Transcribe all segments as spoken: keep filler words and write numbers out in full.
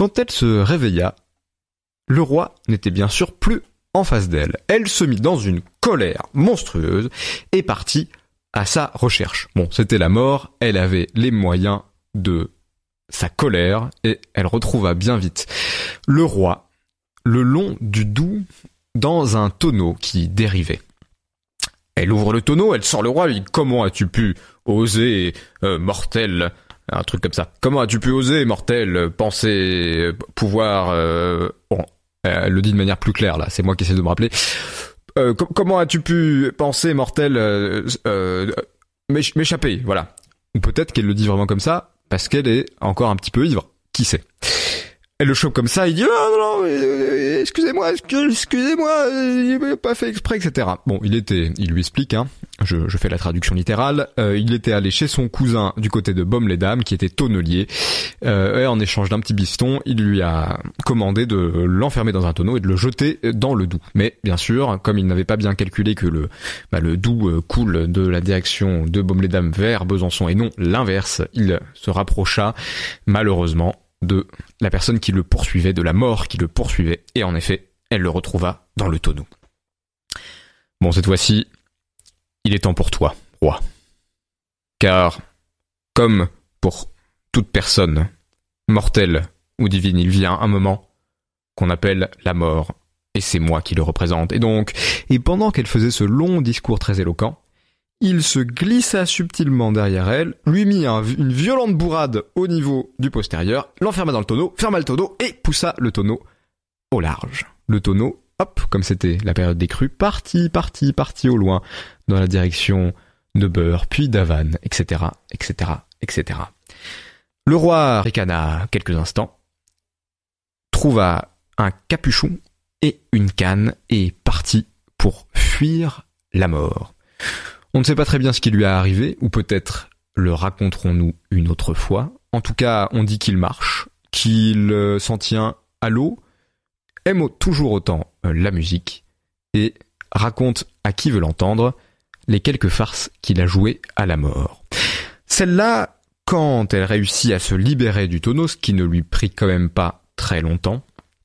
quand elle se réveilla, le roi n'était bien sûr plus en face d'elle. Elle se mit dans une colère monstrueuse et partit à sa recherche. Bon, c'était la mort, elle avait les moyens de sa colère et elle retrouva bien vite le roi le long du Doubs dans un tonneau qui dérivait. Elle ouvre le tonneau, elle sort le roi, lui dit « Comment as-tu pu oser, euh, mortel ?» Un truc comme ça. « Comment as-tu pu oser, mortel, penser pouvoir... Euh... » Bon, elle le dit de manière plus claire, là, c'est moi qui essaie de me rappeler. Euh, com- comment as-tu pu penser, mortel, euh, euh, m'éch- m'échapper, voilà. Ou peut-être qu'elle le dit vraiment comme ça, parce qu'elle est encore un petit peu ivre. Qui sait? Elle le chope comme ça, il dit « Ah non, non, euh, excusez-moi, excusez-moi, il n'a pas fait exprès, et cetera » Bon, il était, il lui explique, hein, je, je fais la traduction littérale, euh, il était allé chez son cousin du côté de Baume-les-Dames, qui était tonnelier, euh, et en échange d'un petit piston, il lui a commandé de l'enfermer dans un tonneau et de le jeter dans le Doubs. Mais bien sûr, comme il n'avait pas bien calculé que le, bah, le Doubs coule de la direction de Baume-les-Dames vers Besançon et non l'inverse, il se rapprocha malheureusement de la personne qui le poursuivait, de la mort qui le poursuivait, et en effet, elle le retrouva dans le tonneau. Bon, cette fois-ci, il est temps pour toi, roi. Car, comme pour toute personne, mortelle ou divine, il vient un moment qu'on appelle la mort, et c'est moi qui le représente. Et donc, et pendant qu'elle faisait ce long discours très éloquent, il se glissa subtilement derrière elle, lui mit un, une violente bourrade au niveau du postérieur, l'enferma dans le tonneau, ferma le tonneau et poussa le tonneau au large. Le tonneau, hop, comme c'était la période des crues, partit, partit, partit au loin, dans la direction de Beure, puis d'Havane, et cetera, et cetera, et cetera. Le roi ricana quelques instants, trouva un capuchon et une canne et partit pour fuir la mort. On ne sait pas très bien ce qui lui est arrivé, ou peut-être le raconterons-nous une autre fois. En tout cas, on dit qu'il marche, qu'il euh, s'en tient à l'eau, aime toujours autant euh, la musique, et raconte à qui veut l'entendre les quelques farces qu'il a jouées à la mort. Celle-là, quand elle réussit à se libérer du tonneau, ce qui ne lui prit quand même pas très longtemps,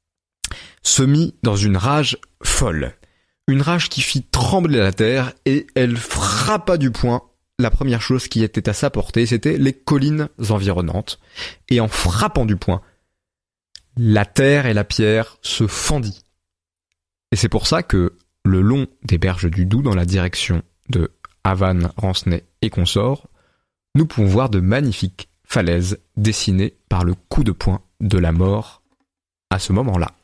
se mit dans une rage folle. Une rage qui fit trembler la terre et elle frappa du poing. La première chose qui était à sa portée, c'était les collines environnantes. Et en frappant du poing, la terre et la pierre se fendit. Et c'est pour ça que le long des berges du Doubs, dans la direction de Havane, Rancenay et consorts, nous pouvons voir de magnifiques falaises dessinées par le coup de poing de la mort à ce moment-là.